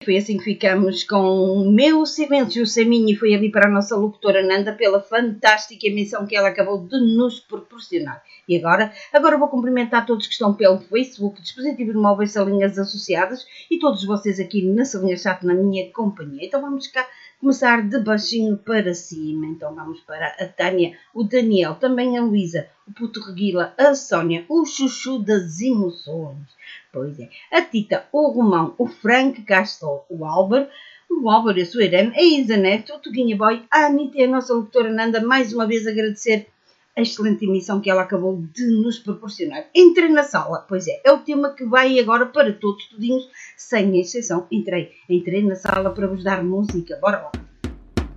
foi assim que ficamos com o meu silêncio seminho, e foi ali para a nossa locutora Nanda pela fantástica emissão que ela acabou de nos proporcionar. E agora vou cumprimentar todos que estão pelo Facebook, dispositivos móveis, salinhas associadas e todos vocês aqui na salinha chat na minha companhia. Então vamos cá começar de baixinho para cima. Então vamos para a Tânia, o Daniel, também a Luísa, o Puto Reguila, a Sónia, o Chuchu das emoções. Pois é, a Tita, o Romão, o Frank Castro, o Álvaro, a sua Irene, a Isa Neto, o Tuguinha Boy, a Anitta e a nossa locutora Nanda, mais uma vez agradecer a excelente emissão que ela acabou de nos proporcionar. Entrei na sala, pois é o tema que vai agora para todos, tudinhos, sem exceção. Entrei na sala para vos dar música, bora lá.